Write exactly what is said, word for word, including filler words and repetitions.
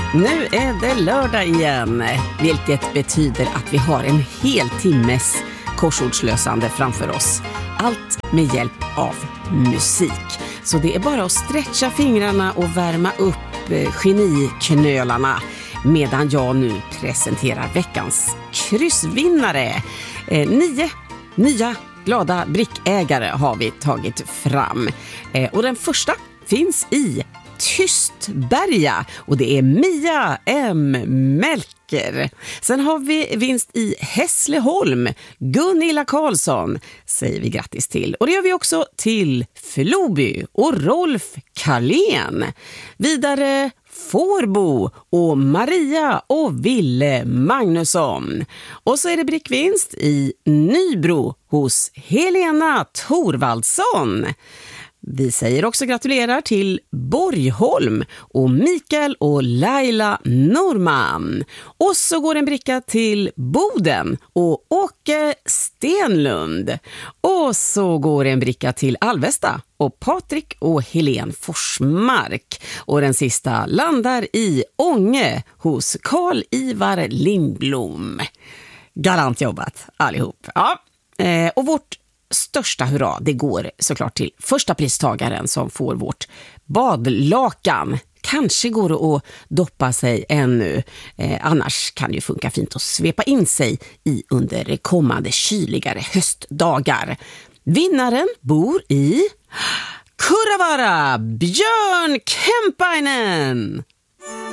Nu är det lördag igen, vilket betyder att vi har en hel timmes korsordslösande framför oss. Allt med hjälp av musik. Så det är bara att stretcha fingrarna och värma upp geniknölarna medan jag nu presenterar veckans kryssvinnare. Eh, nio nya glada brickägare har vi tagit fram. Eh, och den första finns i Tystberga och det är Mia M. Melker. Sen har vi vinst i Hässleholm. Gunilla Karlsson säger vi grattis till. Och det gör vi också till Floby och Rolf Karlén. Vidare Fårbo och Maria och Ville Magnusson. Och så är det brickvinst i Nybro hos Helena Thorvaldsson. Vi säger också gratulerar till Borgholm och Mikael och Laila Norman. Och så går en bricka till Boden och Åke Stenlund. Och så går en bricka till Alvesta och Patrik och Helen Forsmark. Och den sista landar i Ånge hos Karl-Ivar Lindblom. Galant jobbat allihop. Ja, eh, och vårt största hurra, det går såklart till första pristagaren som får vårt badlakan. Kanske går det att doppa sig ännu. Eh, annars kan det ju funka fint att svepa in sig i under kommande kyligare höstdagar. Vinnaren bor i Kurravara, Björn Kempainen.